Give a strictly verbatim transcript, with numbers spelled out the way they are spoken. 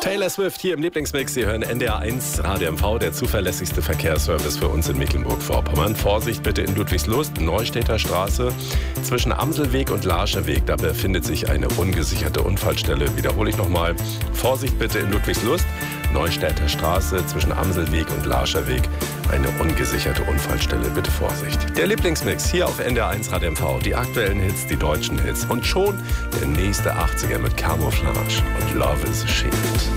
Taylor Swift hier im Lieblingsmix. Sie hören N D R eins Radio M V, der zuverlässigste Verkehrsservice für uns in Mecklenburg-Vorpommern. Vorsicht bitte in Ludwigslust, Neustädter Straße. Zwischen Amselweg und Larscherweg, da befindet sich eine ungesicherte Unfallstelle. Wiederhole ich nochmal. Vorsicht bitte in Ludwigslust, Neustädter Straße, zwischen Amselweg und Larscherweg. Eine ungesicherte Unfallstelle. Bitte Vorsicht. Der Lieblingsmix hier auf N D R eins Radio M V. Die aktuellen Hits, die deutschen Hits. Und schon der nächste achtziger mit Camouflage und Love is a Shield.